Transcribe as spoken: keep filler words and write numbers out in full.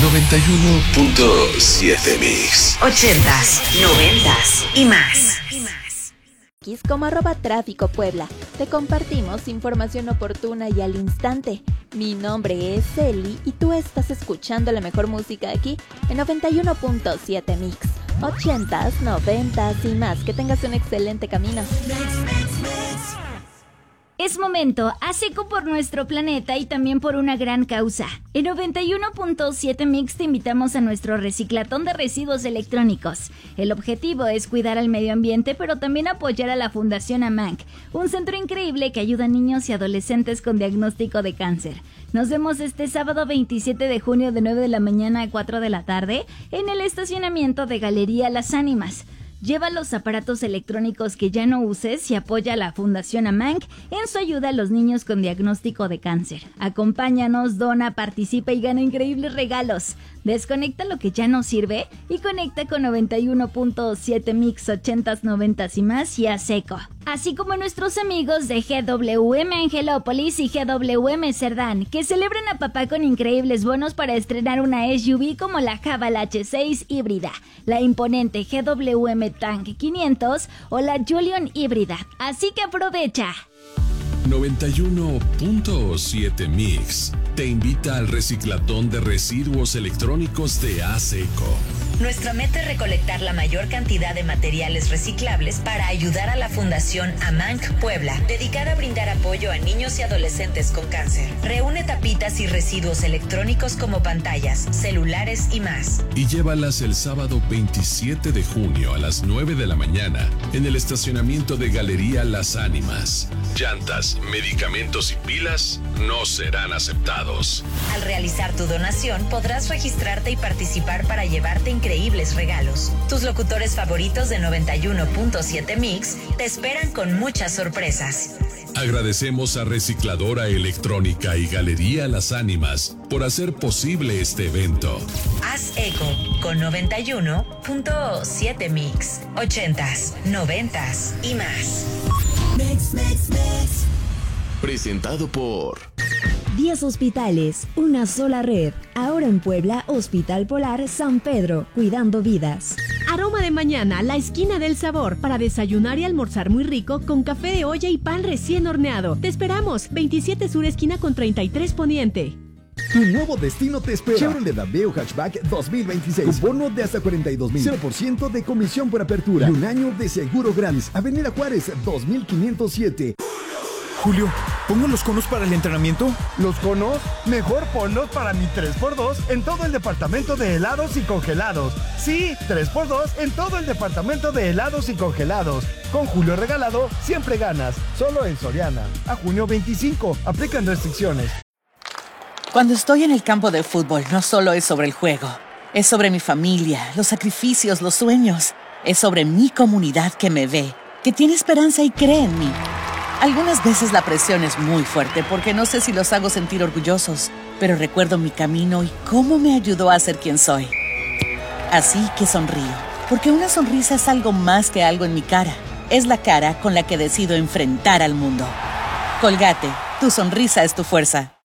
noventa y uno punto siete Mix. Ochentas, noventas y más. Como arroba Tráfico Puebla, te compartimos información oportuna y al instante. Mi nombre es Eli y tú estás escuchando la mejor música aquí en noventa y uno punto siete Mix. Ochentas, noventas y más. Que tengas un excelente camino. Es momento, haz eco por nuestro planeta y también por una gran causa. En noventa y uno punto siete Mix te invitamos a nuestro reciclatón de residuos electrónicos. El objetivo es cuidar al medio ambiente, pero también apoyar a la Fundación AMANC, un centro increíble que ayuda a niños y adolescentes con diagnóstico de cáncer. Nos vemos este sábado veintisiete de junio de nueve de la mañana a cuatro de la tarde en el estacionamiento de Galería Las Ánimas. Lleva los aparatos electrónicos que ya no uses y apoya a la Fundación AMANC en su ayuda a los niños con diagnóstico de cáncer. Acompáñanos, dona, participa y gana increíbles regalos. Desconecta lo que ya no sirve y conecta con noventa y uno punto siete Mix, ochentas, noventas y más y haz eco. Así como nuestros amigos de G W M Angelópolis y G W M Cerdán, que celebran a papá con increíbles bonos para estrenar una S U V como la Haval H seis híbrida, la imponente G W M Tank quinientos o la Julion híbrida. Así que aprovecha. noventa y uno punto siete Mix te invita al reciclatón de residuos electrónicos de ASECO. Nuestra meta es recolectar la mayor cantidad de materiales reciclables para ayudar a la Fundación AMANC Puebla, dedicada a brindar apoyo a niños y adolescentes con cáncer. Reúne tapitas y residuos electrónicos como pantallas, celulares y más. Y llévalas el sábado veintisiete de junio a las nueve de la mañana en el estacionamiento de Galería Las Ánimas. Llantas, medicamentos y pilas no serán aceptados. Al realizar tu donación podrás registrarte y participar para llevarte increíbles regalos. Tus locutores favoritos de noventa y uno punto siete Mix te esperan con muchas sorpresas. Agradecemos a Recicladora Electrónica y Galería Las Ánimas por hacer posible este evento. Haz eco con noventa y uno punto siete Mix. Ochentas, noventas y más. Mix, mix, mix. Presentado por diez hospitales, una sola red. Ahora en Puebla, Hospital Polar San Pedro, cuidando vidas. Aroma de mañana, la esquina del sabor, para desayunar y almorzar muy rico con café de olla y pan recién horneado. Te esperamos, veintisiete Sur esquina con treinta y tres Poniente. Tu nuevo destino te espera. Chevrolet Aveo Hatchback dos mil veintiséis. Con bono de hasta cuarenta y dos mil. cero por ciento de comisión por apertura. Y un año de seguro gratis. Avenida Juárez dos mil quinientos siete. Julio, ¿pongo los conos para el entrenamiento? ¿Los conos? Mejor ponlos para mi tres por dos en todo el departamento de helados y congelados. Sí, tres por dos en todo el departamento de helados y congelados. Con Julio regalado, siempre ganas. Solo en Soriana. A junio veinticinco. Aplican restricciones. Cuando estoy en el campo de fútbol, no solo es sobre el juego. Es sobre mi familia, los sacrificios, los sueños. Es sobre mi comunidad que me ve, que tiene esperanza y cree en mí. Algunas veces la presión es muy fuerte porque no sé si los hago sentir orgullosos, pero recuerdo mi camino y cómo me ayudó a ser quien soy. Así que sonrío, porque una sonrisa es algo más que algo en mi cara. Es la cara con la que decido enfrentar al mundo. Colgate, tu sonrisa es tu fuerza.